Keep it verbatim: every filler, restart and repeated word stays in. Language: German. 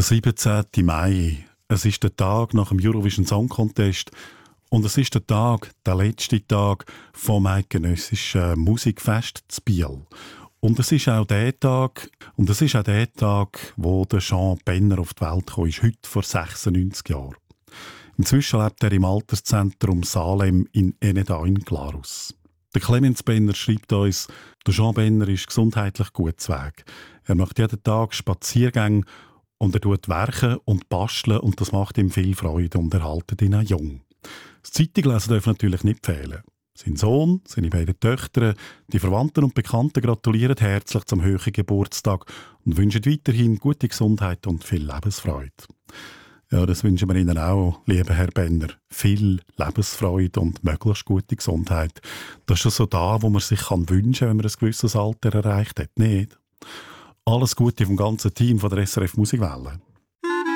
Der siebzehnten Mai. Es ist der Tag nach dem Eurovision Song Contest und es ist der Tag, der letzte Tag vom eidgenössischen Musikfest zu Biel. Und es ist auch der Tag, und es ist auch der Tag, wo der Jean Benner auf die Welt kam, ist heute vor sechsundneunzig Jahren. Inzwischen lebt er im Alterszentrum Salem in Eneda in Glarus. Der Clemens Benner schreibt uns, der Jean Benner ist gesundheitlich gut zu Weg. Er macht jeden Tag Spaziergänge und er tut werken und basteln und das macht ihm viel Freude und erhaltet ihn auch jung. Das Zeitunglesen darf natürlich nicht fehlen. Sein Sohn, seine beiden Töchter, die Verwandten und Bekannten gratulieren herzlich zum höheren Geburtstag und wünschen weiterhin gute Gesundheit und viel Lebensfreude. Ja, das wünschen wir Ihnen auch, lieber Herr Benner. Viel Lebensfreude und möglichst gute Gesundheit. Das ist schon so da, wo man sich kann wünschen, wenn man ein gewisses Alter erreicht hat, nicht? Alles Gute vom ganzen Team von der S R F Musikwelle.